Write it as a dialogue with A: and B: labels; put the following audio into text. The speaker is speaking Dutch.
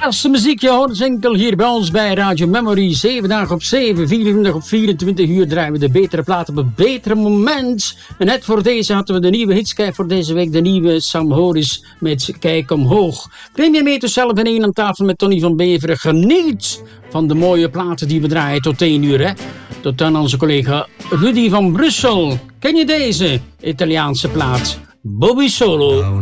A: Laatste muziekje hoor, enkel hier bij ons bij Radio Memory. 7 dagen op 7, 24 op 24 uur draaien we de betere platen op het betere moment. En net voor deze hadden we de nieuwe hits. Kijk voor deze week de nieuwe Sam Horis met Kijk Omhoog. Neem je mee zelf in één aan tafel met Tony van Beveren. Geniet van de mooie platen die we draaien tot 1 uur. Hè? Tot dan onze collega Rudy van Brussel. Ken je deze Italiaanse plaat? Bobby Solo.